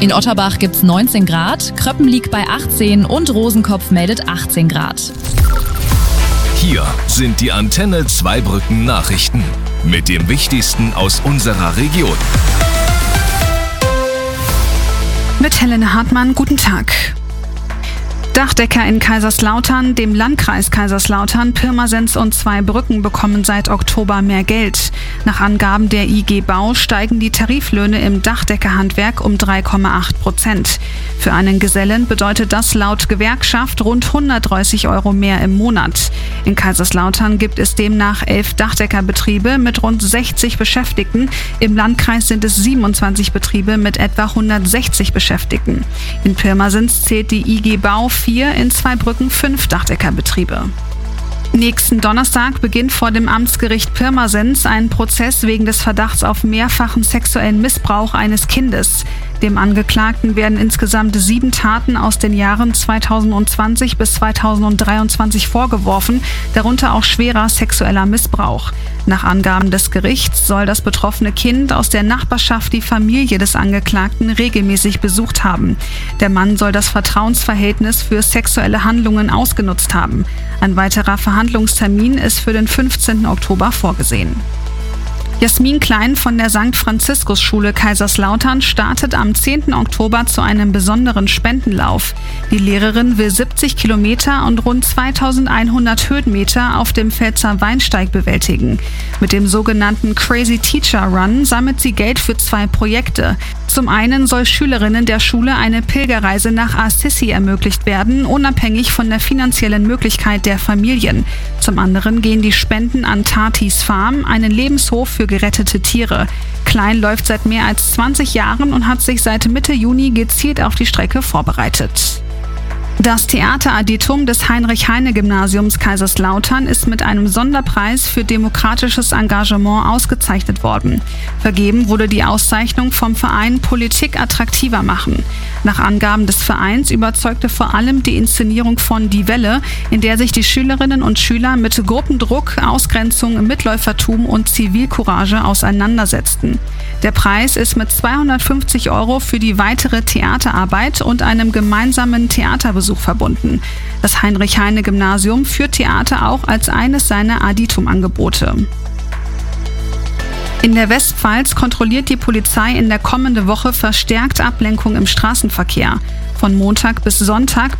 In Otterbach gibt's 19 Grad, Kröppen liegt bei 18 und Rosenkopf meldet 18 Grad. Hier sind die Antenne Zweibrücken Nachrichten mit dem Wichtigsten aus unserer Region. Mit Helene Hartmann, guten Tag. Dachdecker in Kaiserslautern, dem Landkreis Kaiserslautern, Pirmasens und Zweibrücken bekommen seit Oktober mehr Geld. Nach Angaben der IG Bau steigen die Tariflöhne im Dachdeckerhandwerk um 3,8%. Für einen Gesellen bedeutet das laut Gewerkschaft rund 130 € mehr im Monat. In Kaiserslautern gibt es demnach 11 Dachdeckerbetriebe mit rund 60 Beschäftigten. Im Landkreis sind es 27 Betriebe mit etwa 160 Beschäftigten. In Pirmasens zählt die IG Bau 4, in Zweibrücken 5 Dachdeckerbetriebe. Nächsten Donnerstag beginnt vor dem Amtsgericht Pirmasens ein Prozess wegen des Verdachts auf mehrfachen sexuellen Missbrauch eines Kindes. Dem Angeklagten werden insgesamt 7 Taten aus den Jahren 2020 bis 2023 vorgeworfen, darunter auch schwerer sexueller Missbrauch. Nach Angaben des Gerichts soll das betroffene Kind aus der Nachbarschaft die Familie des Angeklagten regelmäßig besucht haben. Der Mann soll das Vertrauensverhältnis für sexuelle Handlungen ausgenutzt haben. Ein weiterer Verhandlungstermin ist für den 15. Oktober vorgesehen. Jasmin Klein von der St. Franziskus-Schule Kaiserslautern startet am 10. Oktober zu einem besonderen Spendenlauf. Die Lehrerin will 70 Kilometer und rund 2100 Höhenmeter auf dem Pfälzer Weinsteig bewältigen. Mit dem sogenannten Crazy Teacher Run sammelt sie Geld für 2 Projekte. Zum einen soll Schülerinnen der Schule eine Pilgerreise nach Assisi ermöglicht werden, unabhängig von der finanziellen Möglichkeit der Familien. Zum anderen gehen die Spenden an Tatis Farm, einen Lebenshof für gerettete Tiere. Klein läuft seit mehr als 20 Jahren und hat sich seit Mitte Juni gezielt auf die Strecke vorbereitet. Das Theateraditum des Heinrich-Heine-Gymnasiums Kaiserslautern ist mit einem Sonderpreis für demokratisches Engagement ausgezeichnet worden. Vergeben wurde die Auszeichnung vom Verein Politik attraktiver machen. Nach Angaben des Vereins überzeugte vor allem die Inszenierung von Die Welle, in der sich die Schülerinnen und Schüler mit Gruppendruck, Ausgrenzung, Mitläufertum und Zivilcourage auseinandersetzten. Der Preis ist mit 250 € für die weitere Theaterarbeit und einem gemeinsamen Theaterbesuch verbunden. Das Heinrich-Heine-Gymnasium führt Theater auch als eines seiner Aditum-Angebote. In der Westpfalz kontrolliert die Polizei in der kommenden Woche verstärkt Ablenkung im Straßenverkehr. Von Montag bis Sonntag